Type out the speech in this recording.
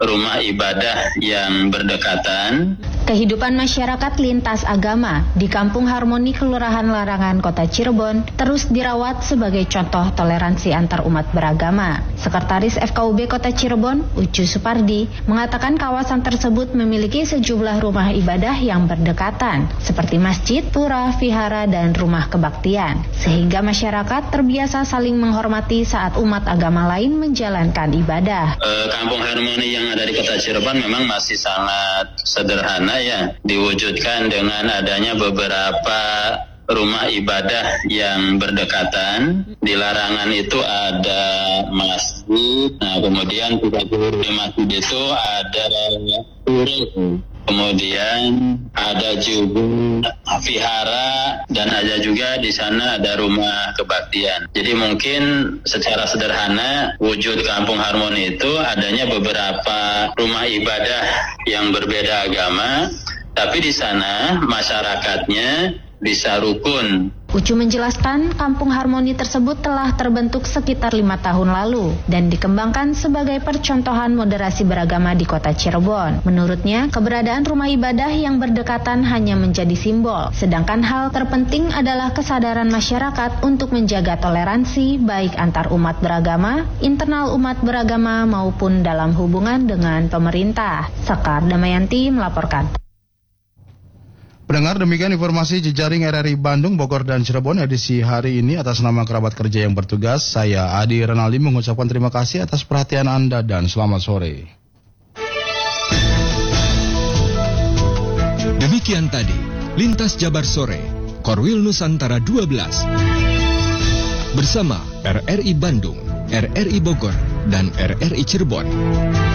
rumah ibadah yang berdekatan. Kehidupan masyarakat lintas agama di Kampung Harmoni Kelurahan Larangan Kota Cirebon terus dirawat sebagai contoh toleransi antar umat beragama. Sekretaris FKUB Kota Cirebon, Ucu Supardi, mengatakan kawasan tersebut memiliki sejumlah rumah ibadah yang berdekatan, seperti masjid, pura, vihara, dan rumah kebaktian, sehingga masyarakat terbiasa saling menghormati saat umat agama lain menjalankan ibadah. Kampung Harmoni yang ada di Kota Cirebon memang masih sangat sederhana ya, diwujudkan dengan adanya beberapa rumah ibadah yang berdekatan. Di Larangan itu ada masjid, nah kemudian di masjid itu ada pura, kemudian ada juga vihara, dan ada juga di sana ada rumah kebaktian. Jadi mungkin secara sederhana wujud Kampung Harmoni itu adanya beberapa rumah ibadah yang berbeda agama, tapi di sana masyarakatnya bisa rukun. Ucu menjelaskan Kampung Harmoni tersebut telah terbentuk sekitar 5 tahun lalu dan dikembangkan sebagai percontohan moderasi beragama di Kota Cirebon. Menurutnya, keberadaan rumah ibadah yang berdekatan hanya menjadi simbol, sedangkan hal terpenting adalah kesadaran masyarakat untuk menjaga toleransi baik antar umat beragama, internal umat beragama maupun dalam hubungan dengan pemerintah. Sekar Damayanti melaporkan. Pendengar, demikian informasi jejaring RRI Bandung, Bogor, dan Cirebon edisi hari ini. Atas nama kerabat kerja yang bertugas, saya Adi Renaldi mengucapkan terima kasih atas perhatian Anda dan selamat sore. Demikian tadi, Lintas Jabar Sore, Korwil Nusantara 12. Bersama RRI Bandung, RRI Bogor, dan RRI Cirebon.